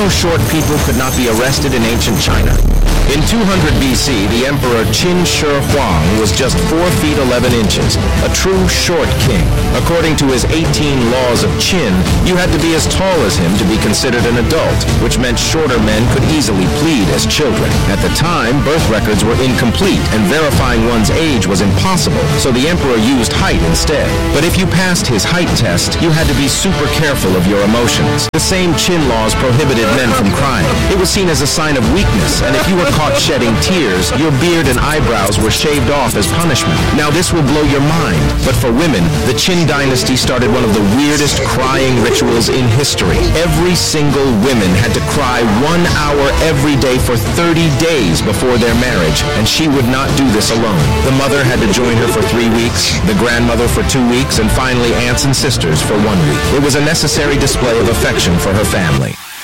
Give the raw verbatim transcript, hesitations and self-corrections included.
know short people could not be arrested in ancient China? In two hundred B C, the Emperor Qin Shi Huang was just four feet eleven inches, a true short king. According to his eighteen laws of Qin, you had to be as tall as him to be considered an adult, which meant shorter men could easily plead as children. At the time, birth records were incomplete, and verifying one's age was impossible, so the emperor used height instead. But if you passed his height test, you had to be super careful of your emotions. The same Qin laws prohibited men from crying. It was seen as a sign of weakness, and if you were caught shedding tears, your beard and eyebrows were shaved off as punishment. Now this will blow your mind, but for women, the Qin dynasty started one of the weirdest crying rituals in history. Every single woman had to cry one hour every day for thirty days before their marriage, and she would not do this alone. The mother had to join her for three weeks, the grandmother for two weeks, and finally aunts and sisters for one week. It was a necessary display of affection for her family.